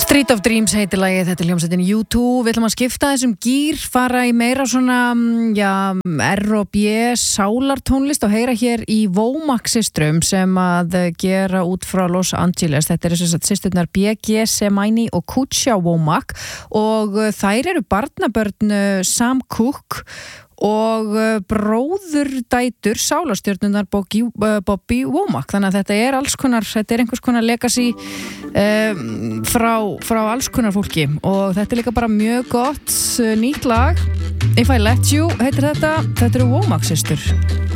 Street of Dreams heitir lagið, þetta hljómsveitin U2. Við ætlum að skipta þessum gír, fara í meira svona, R&B sálartónlist og heyra hér í Womack systrum sem að gera út frá Los Angeles. Þetta eru sem sagt systurnar BG Semaini og Kucha Womack og þær eru barnabörn Sam Cooke og bróðurdætur sálarstjörnunnar Bobby Womack. Þannig að þetta er alls konar, þetta er einhvers konar legacy frá alls konar fólki og þetta er líka bara mjög gott nýtt lag. If I Let You heitir þetta eru Womack systur.